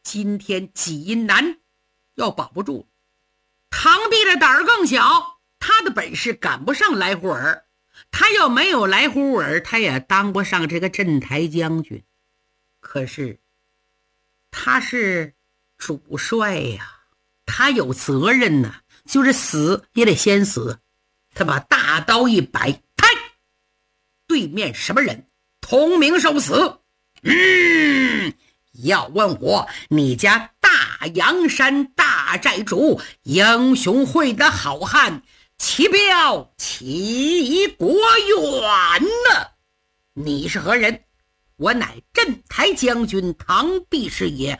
今天济南要保不住。唐弼的胆儿更小，他的本事赶不上来胡尔，他要没有来胡尔，他也当不上这个镇台将军。可是他是主帅呀，他有责任呐，就是死也得先死。他把大刀一摆，开，对面什么人？同名受死。要问我，你家大阳山大寨主英雄会的好汉，其标齐国远呢？你是何人？我乃镇台将军唐弼是也。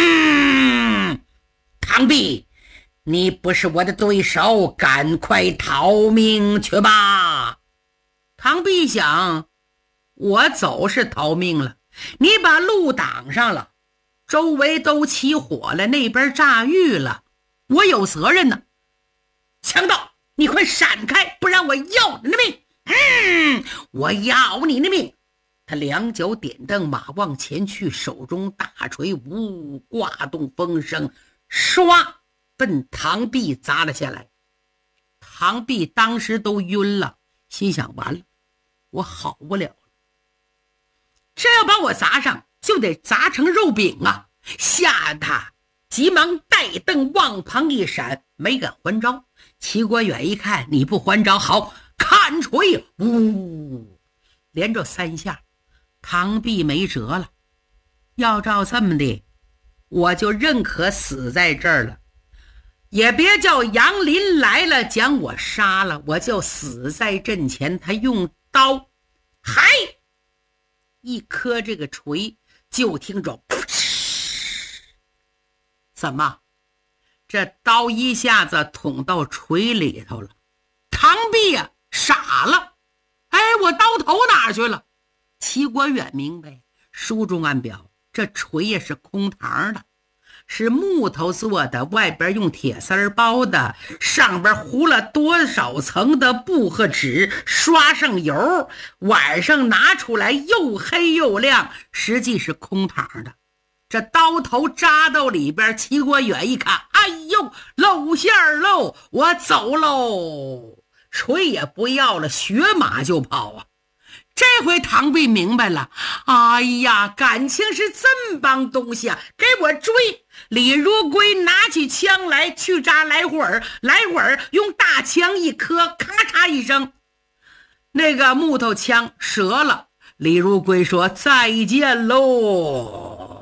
唐弼，你不是我的对手，赶快逃命去吧。唐弼想，我走是逃命了，你把路挡上了，周围都起火了，那边炸狱了，我有责任呢。强盗，你快闪开，不然我要你的命。我要你的命。他两脚点蹬，马往前去，手中大锤挂动风声，唰奔唐弼砸了下来。唐弼当时都晕了，心想完了，我好不了了，这要把我砸上就得砸成肉饼啊！吓得他急忙带蹬往旁一闪，没敢还招。齐国远一看，你不还招，好，看锤！连着3下，唐弼没辙了。要照这么的，我就认可死在这儿了，也别叫杨林来了将我杀了，我就死在阵前。他用刀还一磕这个锤，就听着噗嗤，怎么这刀一下子捅到锤里头了？唐弼啊傻了，我刀头哪去了？齐国远明白，书中暗表这锤也是空膛的，是木头做的，外边用铁丝包的，上边糊了多少层的布和纸，刷上油，晚上拿出来又黑又亮，实际是空膛的。这刀头扎到里边，齐国远一看，哎呦，露馅喽，我走喽，锤也不要了，学马就跑啊！这回唐弼明白了，哎呀，感情是这么帮东西啊，给我追！李如圭拿起枪来去扎来会儿，用大枪一磕，咔嚓一声，那个木头枪折了。李如圭说再见喽。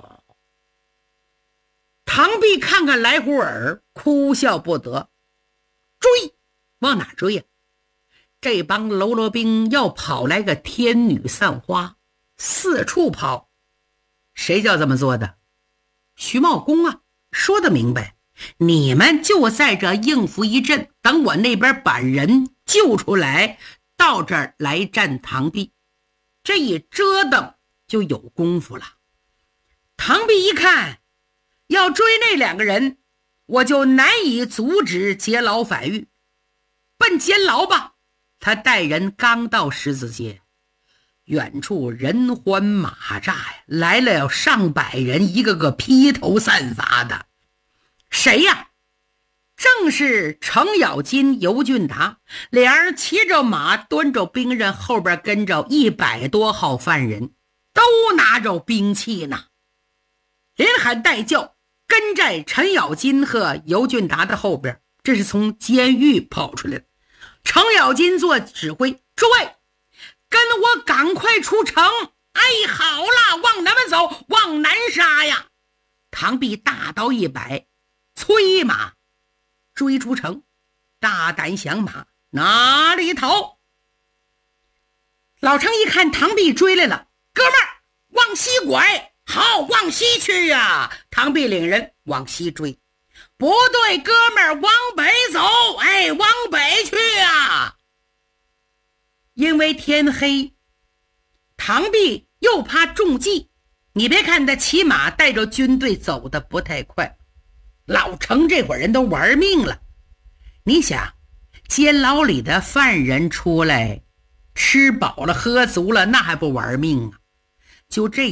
唐弼看看来胡尔，哭笑不得。追，往哪追呀？这帮喽啰兵要跑来个天女散花，四处跑。谁叫这么做的？徐茂公啊，说得明白，你们就在这应付一阵，等我那边把人救出来，到这儿来战唐弼。这一折腾就有功夫了。唐弼一看要追那2个人，我就难以阻止，劫牢反狱，奔监牢吧。他带人刚到十字街，远处人欢马炸呀，来了有上百人，一个个披头散发的。谁呀？正是程咬金、尤俊达，俩人骑着马，端着兵刃，后边跟着100多号犯人，都拿着兵器呢。连喊带叫，跟在程咬金和尤俊达的后边，这是从监狱跑出来的。程咬金做指挥，诸位跟我赶快出城。好了，往南边走，往南杀呀！唐弼大刀一摆，催马追出城，大胆响马，哪里逃？老程一看唐弼追来了，哥们儿往西拐，好，往西去呀！唐弼领人往西追。不对，哥们儿往北走，往北去啊！因为天黑，唐弼又怕中计，你别看他骑马带着军队走的不太快，老程这伙人都玩命了。你想，监牢里的犯人出来吃饱了喝足了，那还不玩命啊？就这样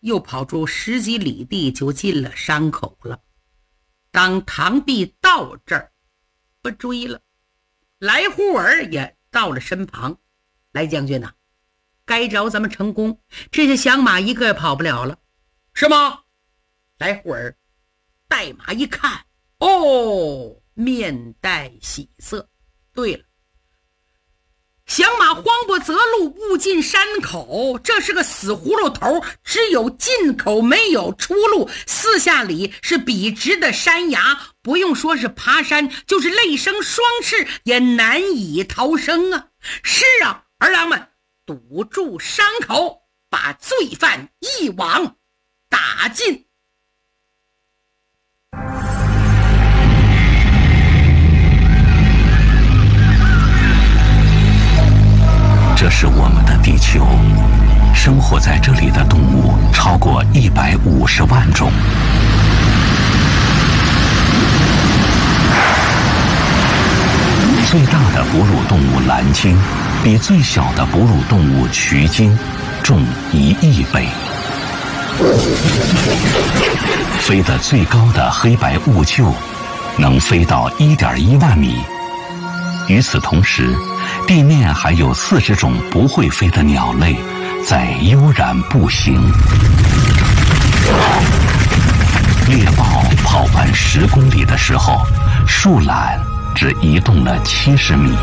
又跑出10几里地，就进了山口了。当唐弼到这儿，不追了，来护儿也到了身旁。来将军呐，该着咱们成功，这些响马一个也跑不了了，是吗？来护儿带马一看，哦，面带喜色。对了，响马慌不择路，误进山口，这是个死葫芦头，只有进口没有出路，4下里是笔直的山崖，不用说是爬山，就是累生双翅也难以逃生啊！是啊，儿郎们，堵住山口，把罪犯一网打尽。 这是我们的地球，生活在这里的动物超过150万种。最大的哺乳动物蓝鲸比最小的哺乳动物渠鲸重1亿倍。飞得最高的黑白兀鹫能飞到1.1万米。与此同时，地面还有40种不会飞的鸟类在悠然步行。猎豹跑完10公里的时候，树懒只移动了70米。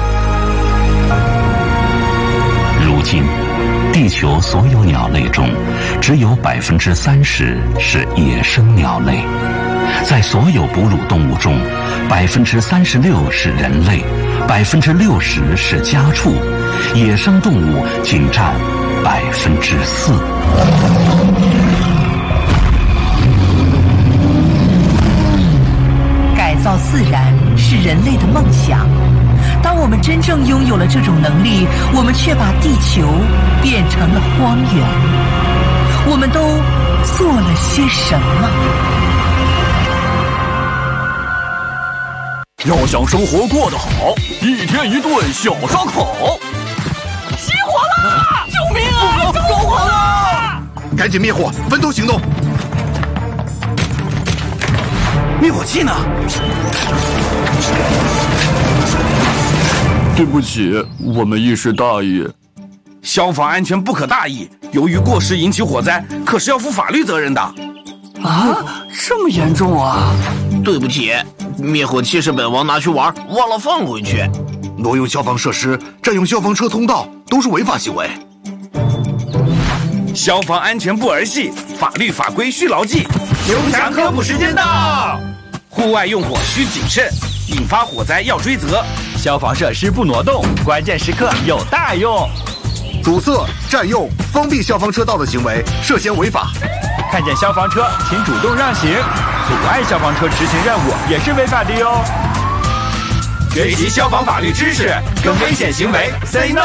如今，地球所有鸟类中，只有30%是野生鸟类。在所有哺乳动物中，36%是人类，60%是家畜，野生动物仅占4%。 改造自然是人类的梦想。当我们真正拥有了这种能力，我们却把地球变成了荒原。我们都做了些什么？ 要想生活过得好，1天1顿小烧烤。 起火了！救命啊！着火了！ 赶紧灭火，分头行动。 灭火器呢？对不起，我们一时大意。 消防安全不可大意，由于过失引起火灾，可是要负法律责任的。 啊，这么严重啊！ 对不起，灭火器是本王拿去玩，忘了放回去。 挪用消防设施、占用消防车通道都是违法行为。 消防安全不儿戏，法律法规需牢记。 刘强科普时间到， 户外用火需谨慎，引发火灾要追责。 消防设施不挪动，关键时刻有大用。 阻塞、占用、封闭消防车道的行为涉嫌违法。 看见消防车，请主动让行。阻碍消防车执行任务也是违法的哟。学习消防法律知识，跟危险行为 say no。